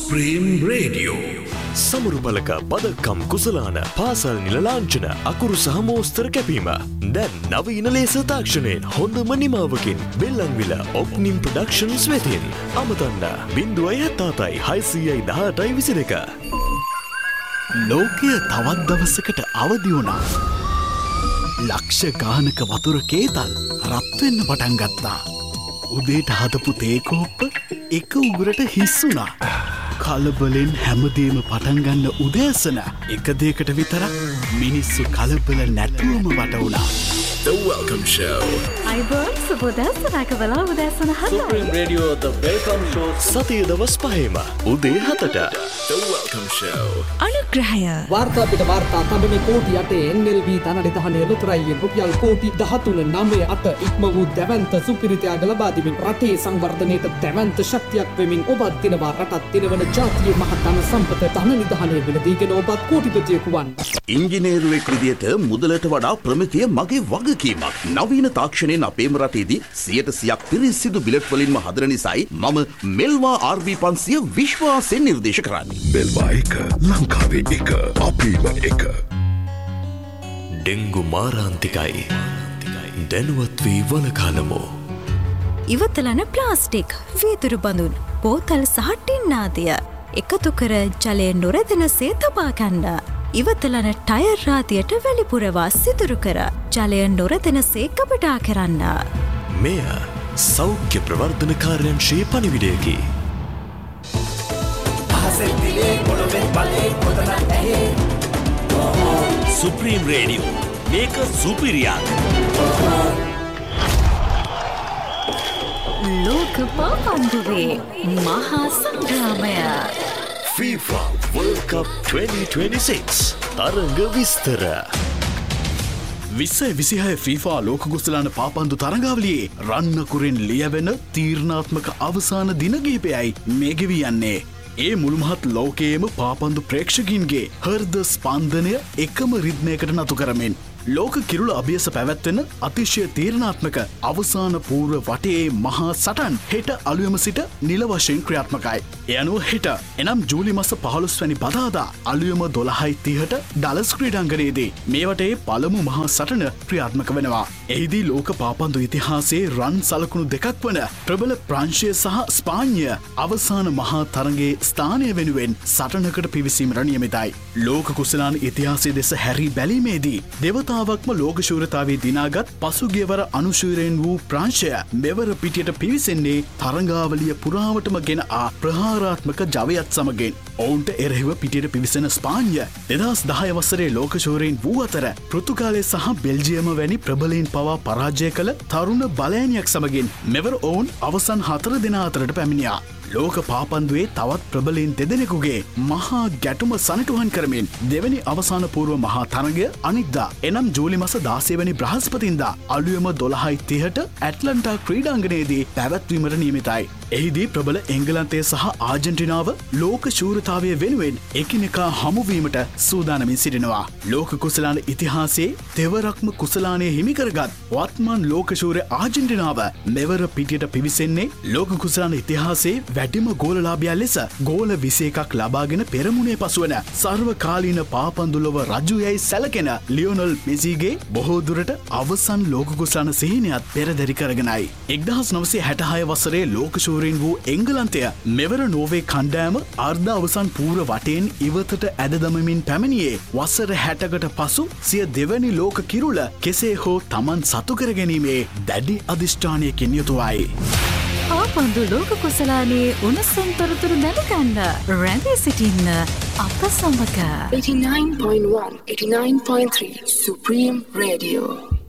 Supreme Radio. සමරුපලක බදක්කම් කුසලාන පාසල් නිල ලාංඡන අකුරු සහ මෝස්තර කැපීම දැන් නවීන ලේස තාක්ෂණයෙන් හොඳම නිමාවකින් බෙල්ලන්විල ඔප්නිම් ප්‍රොඩක්ෂන්ස් වෙතින් අමතන්න 0.77 ලෝකය තවත් දවසකට අවදි වුණා. ලක්ෂ ගානක වතුර කේතල් රත් වෙන්න පටන් ගත්තා. උදේට හදපු තේ කෝප්ප එක උගුරට හිස් වුණා. කලබලෙන් හැමදේම පටන් ගන්න උදෑසන එක දෙයකට විතරක් මිනිස්සු කලබල නැතුවම වට වුණා. The Welcome Show. අයිබෝන් සුබෝදෑසනක වෙලා උදෑසන 7යි. Supreme Radio The Welcome Show. සතිය දවස් 5ම උදේ 7ට The Welcome Show. අනුග්‍රහය වාර්තා පිට වාර්තා තඹමේ කෝටි 8 NLV ධනනිධානයේ ලොතරැයියේ රුපියල් කෝටි 13.98 ඉක්ම වූ දැවැන්ත සුපිරිතයාග ලබා දෙමින් රටේ සංවර්ධනයට දැවැන්ත ශක්තියක් වෙමින් ඔබත් දිනවා රටත් දිනවන ජාතියේ මහ ධන සම්පත ධනනිධානයේ වෙලදීගෙන ඔබත් කෝටිපතියෙකු වන්. ඉංජිනේරුවෙක් විදියට මුදලට වඩා ප්‍රමිතිය මගේ වගකීමක්. නවීන තාක්ෂණයෙන් අපේම රටේදී 100% පිරිසිදු බිලට් වලින්ම හදන නිසායි මම මෙල්වා RV 500 විශ්වාසයෙන් නිර්දේශ කරන්නේ. මෙල්වා එක ලංකාවේ එක අපේම එක. ඩෙංගු මාරාන්තිකයි දැනුවත් වී වළකාලමු. ඉවතලන ප්ලාස්ටික් වීදුරු බඳුන් බෝතල් සහ ටින් ආදිය එකතු කර ජලය නොරැදෙනසේ තබා ගන්න. ඉවතලන ටයර් රාදියට වැලිපුරවා සිදුරු කර ජලය නොරැදෙනසේ කපටා කරන්න. මෙය සෞඛ්‍ය ප්‍රවර්ධන කාර්යංශයේ පණිවිඩයකි. Supreme Radio. මේක සුපිරියක්. ලෝක පාපන්දුවේ මහා සංග්‍රාමය FIFA World Cup 2026 තරඟ විස්තර 2026 FIFA ලෝක කුසලාන පාපන්දු තරඟාවලියේ රන්නකුරෙන් ලියවෙන තීරණාත්මක අවසාන දින කිහිපයයි මේ ගෙවී යන්නේ. ඒ මුළුමහත් ලෝකයේම පාපන්දු ප්‍රේක්ෂකින්ගේ හෘද ස්පන්දනය එකම රිද්මයකට නතු කරමින් ලෝක කිරුළ අභියස පැවැත්වෙන අතිශය තීරණාත්මක අවසාන පූර්ව වටේ මහා සටන් හෙට අලුයම සිට නිල වශයෙන් ක්‍රියාත්මකයි. ඒ අනුව හෙට එනම් ජූලි මස 15 වැනි බදාදා අලුයම 12:30ට ඩලස් ක්‍රීඩාංගණයේදී මේ වටේ පළමු මහා සටන ක්‍රියාත්මක වෙනවා. එහිදී ලෝක පාපන්දු ඉතිහාසයේ රන් සලකුණු දෙකක් වන ප්‍රබල ප්‍රංශය සහ ස්පාඤ්ඤය අවසාන මහා තරඟයේ ස්ථානය වෙනුවෙන් සටනකට පිවිසීමට නියමිතයි. ලෝක කුසලාන ඉතිහාසයේ දෙස හැරී බැලීමේදී දෙවතාවක්ම ලෝක ශූරතාවේ දිනාගත් පසුගියවර අනුශූරයෙන් වූ ප්‍රංශය මෙවර පිටියට පිවිසෙන්නේ තරඟාවලිය පුරාවටම ගෙන ආ ප්‍රහාරාත්මක ජවයත් සමගින්. ඔවුන්ට එරෙහිව පිටියට පිවිසෙන ස්පාඤ්ඤය 2010 වසරේ ලෝක ශූරයෙන් වූ අතර පෘතුගාලය සහ බෙල්ජියම වැනි ප්‍රබලයින් පවා පරාජය කළ තරුණ බලෑනියක් සමගින් මෙවර ඔවුන් අවසන් 4 දෙනා අතරට පැමිණියා. ලෝක පාපන්දුවේ තවත් ප්‍රබලයින් දෙදෙනෙකුගේ මහා ගැටුම සනිටුහන් කරමින් දෙවැනි අවසාන පූර්ව මහා තරගය අනිද්දා එනම් ජූලි මස 16 වැනි බ්‍රහස්පතින්දා අලුයම 12:30ට ඇට්ලන්ටා ක්‍රීඩාංගණයේදී පැවැත්වීමට නියමිතයි. එහිදී ප්‍රබල එංගලන්තය සහ ආජන්ටිනාව ලෝක ශූරතාවය වෙනුවෙන් එකිනෙකා හමුවීමට සූදානමින් සිටිනවා. ලෝක කුසලාන ඉතිහාසයේ තෙවරක්ම කුසලානය හිමිකරගත් වත්මන් ලෝක ශූර ආජන්ටිනාව මෙවර පිටියට පිවිසෙන්නේ ලෝක කුසලාන ඉතිහාසයේ වැඩිම ගෝලලාභයක් ලෙස ගෝල 21ක් ලබාගෙන පෙරමුණේ පසුවන සර්වකාලීන පාපන්දුලව රජු යයි සැලකෙන ලියෝනල් මෙසිගේ බොහෝ දුරට අවසන් ලෝක කුසලාන සිහිනයත් පෙරදරි කරගෙනයි. 1966 වසරේ ලෝක ශූරයින් වූ එංගලන්තය මෙවර නෝර්වේ කණ්ඩායම අර්ධ අවසන් පූර්ව වටයෙන් ඉවතට ඇද දමමින් පැමිණියේ වසර 60කට පසු සිය දෙවැනි ලෝක කිරුළ කෙසේ හෝ තමන් සතු කර ගැනීමේ දැඩි අධිෂ්ඨානයකින් යුතුවයි. පාපන්දු ලෝක කුසලානේ උණුසුම් තොරතුරු දැනගන්න රැඳී සිටින්න අප සමග 89.1 89.3 Supreme Radio.